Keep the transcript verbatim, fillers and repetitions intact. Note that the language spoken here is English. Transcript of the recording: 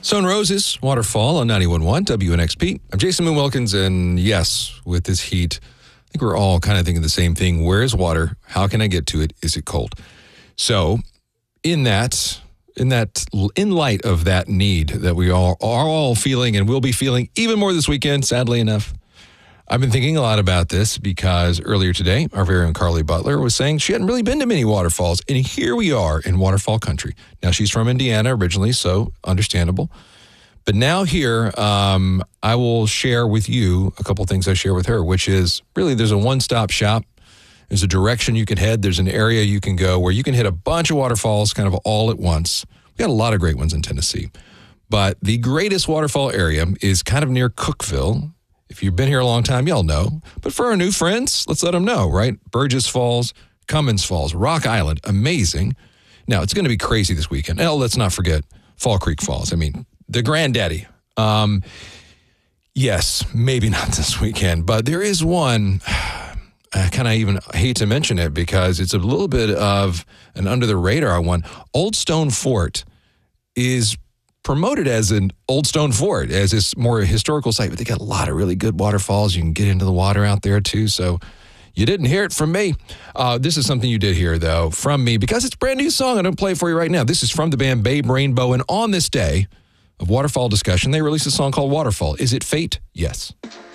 Stone Roses, Waterfall on ninety-one point one W N X P. I'm Jason Moon Wilkins, and yes, with this heat, I think we're all kind of thinking the same thing. Where is water? How can I get to it? Is it cold? So, in that, in that, in light of that need that we all are all feeling and will be feeling even more this weekend, sadly enough, I've been thinking a lot about this because earlier today, our very own Carly Butler was saying she hadn't really been to many waterfalls, and here we are in waterfall country. Now, she's from Indiana originally, so understandable. But now here, um, I will share with you a couple things I share with her, which is really there's a one-stop shop. There's a direction you can head. There's an area you can go where you can hit a bunch of waterfalls kind of all at once. We got a lot of great ones in Tennessee. But the greatest waterfall area is kind of near Cookeville. If you've been here a long time, y'all know. But for our new friends, let's let them know, right? Burgess Falls, Cummins Falls, Rock Island, amazing. Now, it's going to be crazy this weekend. Oh, let's not forget Fall Creek Falls. I mean, the granddaddy. Um, yes, maybe not this weekend, but there is one. I kind of even hate to mention it because it's a little bit of an under-the-radar one. Old Stone Fort is promoted as an Old Stone Fort, as this more historical site, but they got a lot of really good waterfalls. You can get into the water out there, too, so you didn't hear it from me. Uh, this is something you did hear, though, from me, because it's a brand new song. I don't play it for you right now. This is from the band Babe Rainbow, and on this day of waterfall discussion, they released a song called Waterfall. Is it fate? Yes.